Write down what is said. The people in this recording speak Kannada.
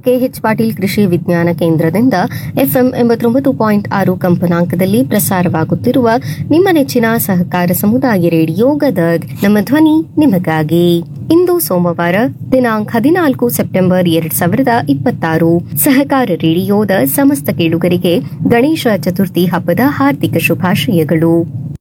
ಕೆಎಚ್ ಪಾಟೀಲ್ ಕೃಷಿ ವಿಜ್ಞಾನ ಕೇಂದ್ರದಿಂದ ಎಫ್ಎಂ 89.6 ಕಂಪನಾಂಕದಲ್ಲಿ ಪ್ರಸಾರವಾಗುತ್ತಿರುವ ನಿಮ್ಮ ನೆಚ್ಚಿನ ಸಹಕಾರ ಸಮುದಾಯ ರೇಡಿಯೋ ಗದಗ್ ನಮ್ಮ ಧ್ವನಿ ನಿಮಗಾಗಿ. ಇಂದು ಸೋಮವಾರ ದಿನಾಂಕ 14 ಸೆಪ್ಟೆಂಬರ್ 2026. ಸಹಕಾರ ರೇಡಿಯೋದ ಸಮಸ್ತ ಕೇಳುಗರಿಗೆ ಗಣೇಶ ಚತುರ್ಥಿ ಹಬ್ಬದ ಹಾರ್ದಿಕ ಶುಭಾಶಯಗಳು.